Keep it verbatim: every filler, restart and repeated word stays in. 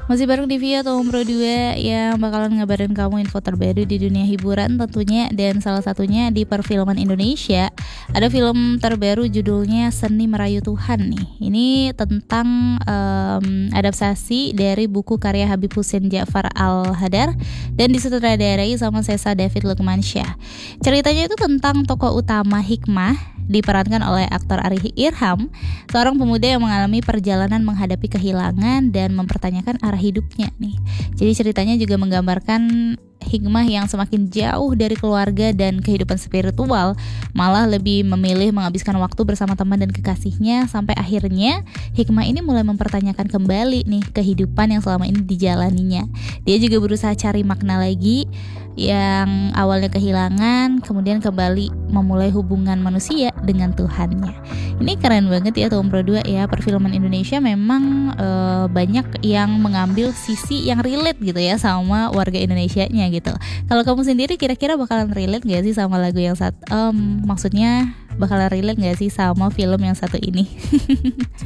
Masih bareng di Via Tom Pro dua yang bakalan ngabarin kamu info terbaru di dunia hiburan tentunya. Dan salah satunya di perfilman Indonesia. Ada film terbaru judulnya Seni Merayu Tuhan nih. Ini tentang um, adaptasi dari buku karya Habib Hussein Ja'far Al-Hadar dan disutradarai sama Sesa David Lukmansyah. Ceritanya itu tentang tokoh utama Hikmah diperankan oleh aktor Ari Irham, seorang pemuda yang mengalami perjalanan menghadapi kehilangan dan mempertanyakan arah hidupnya nih. Jadi ceritanya juga menggambarkan Hikmah yang semakin jauh dari keluarga dan kehidupan spiritual, malah lebih memilih menghabiskan waktu bersama teman dan kekasihnya, sampai akhirnya Hikmah ini mulai mempertanyakan kembali nih kehidupan yang selama ini dijalaninya. Dia juga berusaha cari makna lagi yang awalnya kehilangan, kemudian kembali memulai hubungan manusia dengan Tuhannya. Ini keren banget ya Tom Pro dua ya. Perfilman Indonesia memang e, banyak yang mengambil sisi yang relate gitu ya sama warga Indonesianya gitu. Kalau kamu sendiri kira-kira bakalan relate gak sih sama lagu yang satu? Um, maksudnya bakalan relate gak sih sama film yang satu ini?